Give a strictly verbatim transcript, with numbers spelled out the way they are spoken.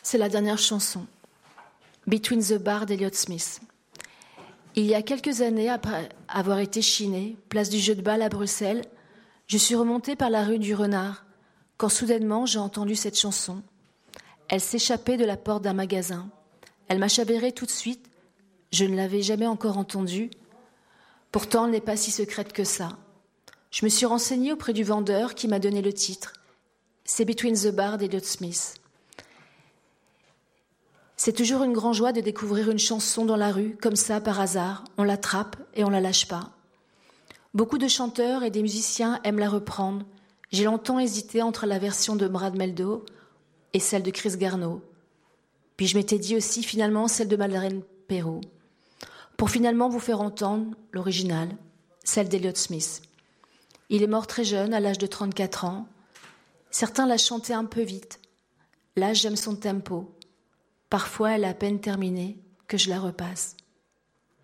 C'est la dernière chanson. Between the Bar d'Elliott Smith. Il y a quelques années, après avoir été chinée, place du Jeu de Balle à Bruxelles, je suis remontée par la rue du Renard, quand soudainement j'ai entendu cette chanson. Elle s'échappait de la porte d'un magasin. Elle m'a chabérée tout de suite. Je ne l'avais jamais encore entendue. Pourtant, elle n'est pas si secrète que ça. Je me suis renseignée auprès du vendeur qui m'a donné le titre. C'est Between the Bar d'Elliott Smith. C'est toujours une grande joie de découvrir une chanson dans la rue, comme ça, par hasard. On l'attrape et on la lâche pas. Beaucoup de chanteurs et des musiciens aiment la reprendre. J'ai longtemps hésité entre la version de Brad Mehldau et celle de Chris Garneau. Puis je m'étais dit aussi, finalement, celle de Madeleine Peyroux. Pour finalement vous faire entendre l'original, celle d'Elliott Smith. Il est mort très jeune, à l'âge de trente-quatre ans. Certains la chantaient un peu vite. Là, j'aime son tempo. Parfois, elle est à peine terminée que je la repasse.